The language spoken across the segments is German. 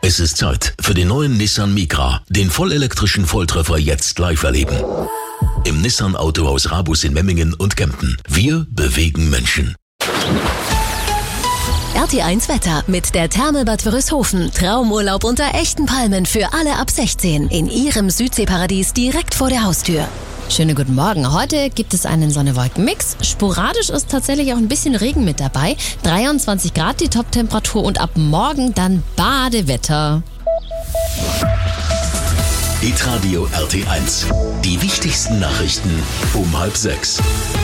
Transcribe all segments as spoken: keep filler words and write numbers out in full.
Es ist Zeit für den neuen Nissan Micra, den vollelektrischen Volltreffer jetzt live erleben. Im Nissan Autohaus Rabus in Memmingen und Kempten. Wir bewegen Menschen. R T eins Wetter mit der Thermelbad Wörishofen. Traumurlaub unter echten Palmen für alle ab sechzehn. In Ihrem Südseeparadies direkt vor der Haustür. Schönen guten Morgen. Heute gibt es einen Sonne-Wolken-Mix. Sporadisch ist tatsächlich auch ein bisschen Regen mit dabei. dreiundzwanzig Grad die Top-Temperatur und ab morgen dann Badewetter. Hitradio R T eins. Die wichtigsten Nachrichten um halb sechs.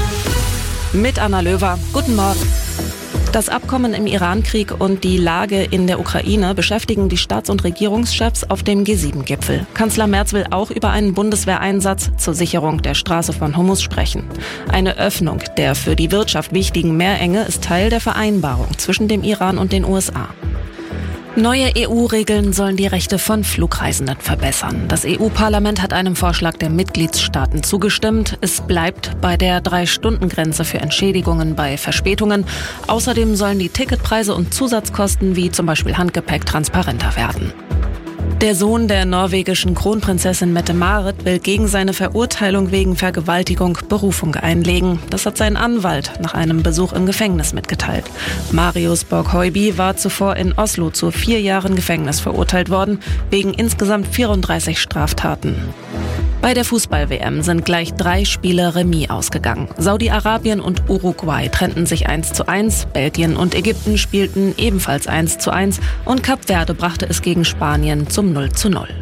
Mit Anna Löwer. Guten Morgen. Das Abkommen im Iran-Krieg und die Lage in der Ukraine beschäftigen die Staats- und Regierungschefs auf dem G sieben Gipfel. Kanzler Merz will auch über einen Bundeswehreinsatz zur Sicherung der Straße von Hormuz sprechen. Eine Öffnung der für die Wirtschaft wichtigen Meerenge ist Teil der Vereinbarung zwischen dem Iran und den U S A. Neue E U-Regeln sollen die Rechte von Flugreisenden verbessern. Das E U-Parlament hat einem Vorschlag der Mitgliedstaaten zugestimmt. Es bleibt bei der Drei-Stunden-Grenze für Entschädigungen bei Verspätungen. Außerdem sollen die Ticketpreise und Zusatzkosten wie zum Beispiel Handgepäck transparenter werden. Der Sohn der norwegischen Kronprinzessin Mette-Marit will gegen seine Verurteilung wegen Vergewaltigung Berufung einlegen. Das hat sein Anwalt nach einem Besuch im Gefängnis mitgeteilt. Marius Borg-Høiby war zuvor in Oslo zu vier Jahren Gefängnis verurteilt worden, wegen insgesamt vierunddreißig Straftaten. Bei der Fußball-W M sind gleich drei Spiele Remis ausgegangen. Saudi-Arabien und Uruguay trennten sich eins zu eins, Belgien und Ägypten spielten ebenfalls eins zu eins und Kap Verde brachte es gegen Spanien zum null zu null.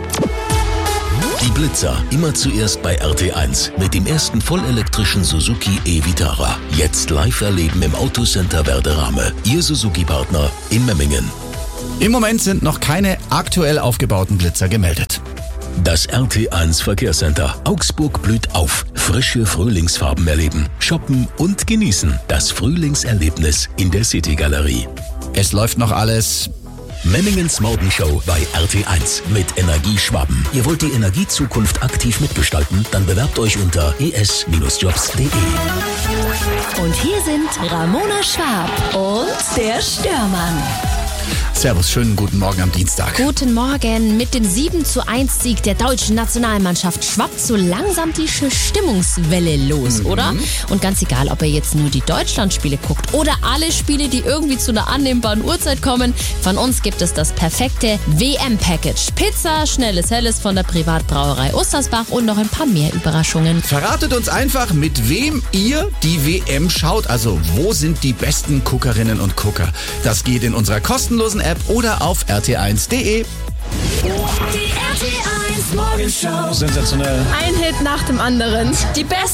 Die Blitzer, immer zuerst bei R T eins mit dem ersten vollelektrischen Suzuki e-Vitara. Jetzt live erleben im Autocenter Werderame. Ihr Suzuki-Partner in Memmingen. Im Moment sind noch keine aktuell aufgebauten Blitzer gemeldet. Das R T eins Verkehrscenter. Augsburg blüht auf. Frische Frühlingsfarben erleben, shoppen und genießen. Das Frühlingserlebnis in der City-Galerie. Es läuft noch alles. Memmingens Morgenshow bei R T eins mit Energie Schwaben. Ihr wollt die Energiezukunft aktiv mitgestalten? Dann bewerbt euch unter e s Bindestrich jobs punkt de. Und hier sind Ramona Schwab und der Störmann. Servus, schönen guten Morgen am Dienstag. Guten Morgen. Mit dem sieben zu eins Sieg der deutschen Nationalmannschaft schwappt so langsam die Stimmungswelle los, mhm. oder? Und ganz egal, ob ihr jetzt nur die Deutschlandspiele guckt oder alle Spiele, die irgendwie zu einer annehmbaren Uhrzeit kommen, von uns gibt es das perfekte W M-Package. Pizza, schnelles Helles von der Privatbrauerei Ostersbach und noch ein paar mehr Überraschungen. Verratet uns einfach, mit wem ihr die W M schaut. Also, wo sind die besten Guckerinnen und Gucker? Das geht in unserer kostenlosen App oder auf r t eins punkt de. Die R T eins Morgenshow. Sensationell. Ein Hit nach dem anderen. Die besten